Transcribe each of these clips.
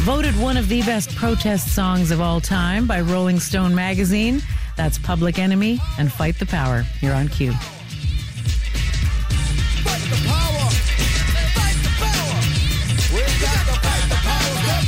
Voted one of the best protest songs of all time by Rolling Stone magazine. That's Public Enemy and Fight the Power. You're on Q. Fight the power. Fight the power. We got to fight the powers that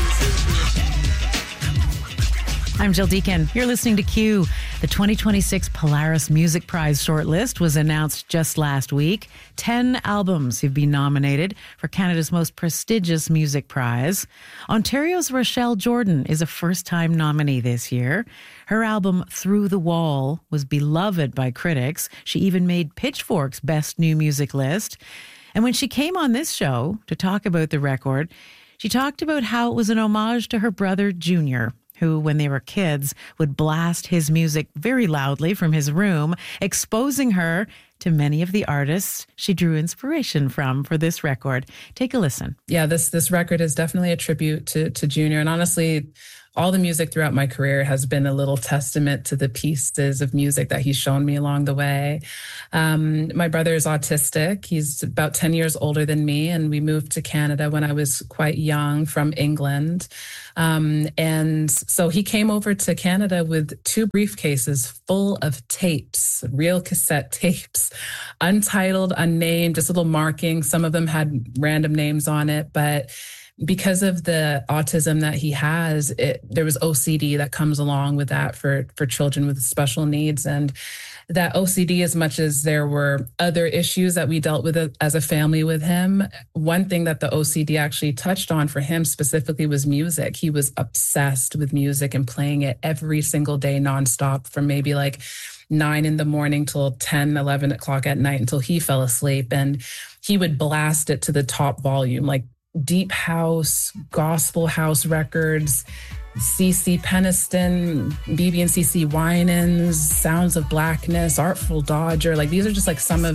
be. I'm Jill Deacon. You're listening to Q. The 2026 Polaris Music Prize shortlist was announced just last week. 10 albums have been nominated for Canada's most prestigious music prize. Ontario's Rochelle Jordan is a first-time nominee this year. Her album Through the Wall was beloved by critics. She even made Pitchfork's Best New Music list. And when she came on this show to talk about the record, she talked about how it was an homage to her brother, Junior, who, when they were kids, would blast his music very loudly from his room, exposing her to many of the artists she drew inspiration from for this record. Take a listen. Yeah, this record is definitely a tribute to Junior. And honestly, all the music throughout my career has been a little testament to the pieces of music that he's shown me along the way. My brother is autistic. He's about 10 years older than me, and we moved to Canada when I was quite young from England. And so he came over to Canada with 2 briefcases full of tapes, real cassette tapes, untitled, unnamed, just little markings. Some of them had random names on it, but because of the autism that he has, there was OCD that comes along with that for children with special needs. And that OCD, as much as there were other issues that we dealt with as a family with him, one thing that the OCD actually touched on for him specifically was music. He was obsessed with music and playing it every single day nonstop from maybe like 9 a.m. till 10, 11 o'clock at night until he fell asleep. And he would blast it to the top volume, like deep house, gospel house records, CeCe Peniston, BB and CeCe Winans, Sounds of Blackness, Artful Dodger. Like, these are just like some of